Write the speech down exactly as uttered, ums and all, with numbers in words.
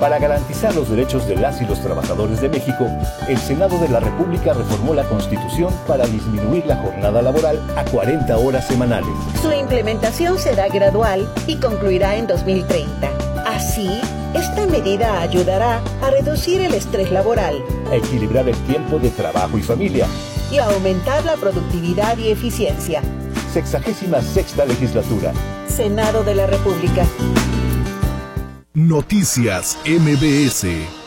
Para garantizar los derechos de las y los trabajadores de México, el Senado de la República reformó la Constitución para disminuir la jornada laboral a cuarenta horas semanales. Su implementación será gradual y concluirá en dos mil treinta. Así, esta medida ayudará a reducir el estrés laboral, a equilibrar el tiempo de trabajo y familia y a aumentar la productividad y eficiencia. Sexagésima sexta legislatura. Senado de la República. Noticias M B S.